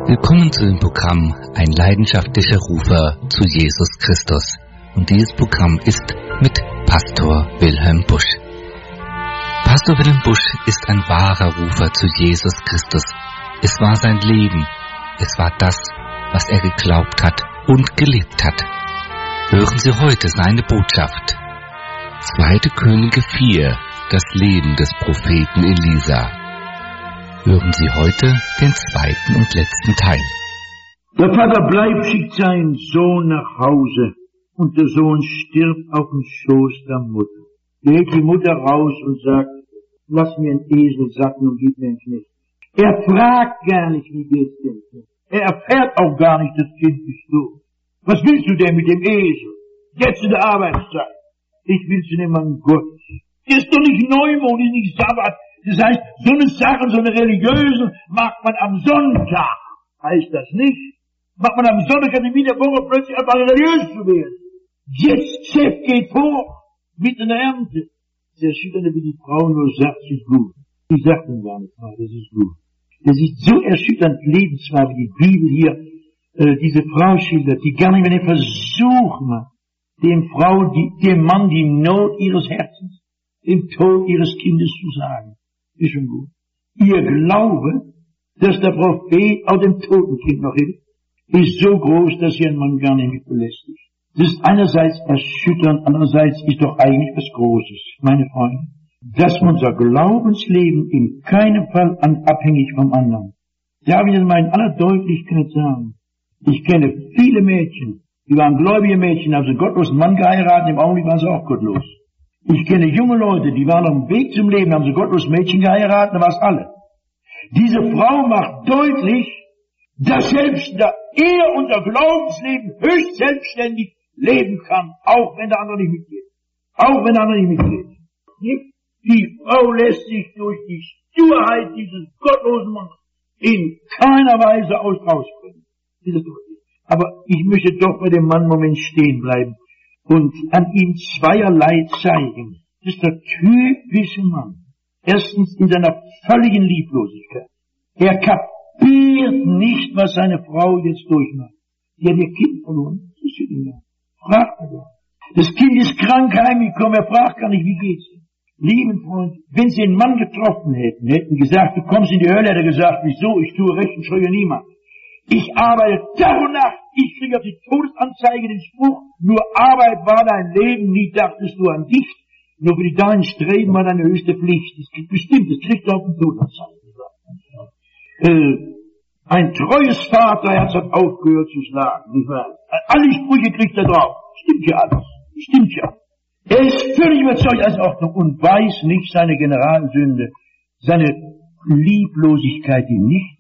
Willkommen zu dem Programm Ein leidenschaftlicher Rufer zu Jesus Christus. Und dieses Programm ist mit Pastor Wilhelm Busch. Pastor Wilhelm Busch ist ein wahrer Rufer zu Jesus Christus. Es war sein Leben. Es war das, was er geglaubt hat und gelebt hat. Hören Sie heute seine Botschaft. 2. Könige 4, das Leben des Propheten Elisa. Hören Sie heute den 2. und letzten Teil. Der Vater bleibt, schickt seinen Sohn nach Hause und der Sohn stirbt auf dem Schoß der Mutter. Geht die Mutter raus und sagt, lass mir einen Esel satten und gib mir einen Knecht. Er fragt gar nicht, wie geht's dem. Er erfährt auch gar nicht, das Kind ist tot. Was willst du denn mit dem Esel? Jetzt in der Arbeitszeit. Ich will zu dem Mann Gottes. Ist doch nicht Neumond, ist nicht Sabbat. Das heißt, so eine Sache, so eine religiöse, macht man am Sonntag. Heißt das nicht? Macht man am Sonntag, kann in der Woche plötzlich einfach religiös zu werden. Jetzt, Chef geht vor, mit einer Ernte. Das Erschütternde, wie die Frau nur sagt, ist gut. Ich sag dann gar nicht mal, das ist gut. Das ist so erschütternd, lebenswahr, wie die Bibel hier, diese Frau schildert, die gar nicht mehr den Versuch macht, dem Mann die Not ihres Herzens, den Tod ihres Kindes zu sagen. Ist schon gut. Ihr Glaube, dass der Prophet auch dem toten Kind noch hilft, ist so groß, dass ihr einen Mann gar nicht mit belästigt. Das ist einerseits erschütternd, andererseits ist doch eigentlich was Großes, meine Freunde, dass unser Glaubensleben in keinem Fall abhängig vom anderen. Darf ich das mal in aller Deutlichkeit sagen? Ich kenne viele Mädchen, die waren gläubige Mädchen, haben sie einen gottlosen Mann geheiratet, im Augenblick waren sie auch gottlos. Ich kenne junge Leute, die waren auf dem Weg zum Leben, haben sie gottlos Mädchen geheiratet, da war es alle. Diese Frau macht deutlich, dass selbst der Ehe und der Glaubensleben höchst selbstständig leben kann, auch wenn der andere nicht mitgeht. Auch wenn der andere nicht mitgeht. Die Frau lässt sich durch die Sturheit dieses gottlosen Mannes in keiner Weise rausbringen. Aber ich möchte doch bei dem Mann einen Moment stehen bleiben und an ihm zweierlei zeigen. Das ist der typische Mann. Erstens in seiner völligen Lieblosigkeit. Er kapiert nicht, was seine Frau jetzt durchmacht. Die hat ihr Kind verloren. Das ist ihn ja. Fragt er doch. Das Kind ist krank heimgekommen. Er fragt gar nicht, wie geht's ihm? Lieben Freund, wenn sie einen Mann getroffen hätten gesagt, du kommst in die Hölle, hätte er gesagt, wieso? Ich tue recht und scheue niemand. Ich arbeite Tag und Nacht. Ich kriege auf die Todesanzeige den Spruch, nur Arbeit war dein Leben, nie dachtest du an dich. Nur für die deinen Streben war deine höchste Pflicht. Das kriegt bestimmt, das kriegt er auf die Todesanzeige. Ein treues Vaterherz hat aufgehört zu schlagen. Nicht wahr? Alle Sprüche kriegt er drauf. Stimmt ja alles. Stimmt ja. Er ist völlig überzeugt als Ordnung und weiß nicht seine Generalsünde, seine Lieblosigkeit, die nicht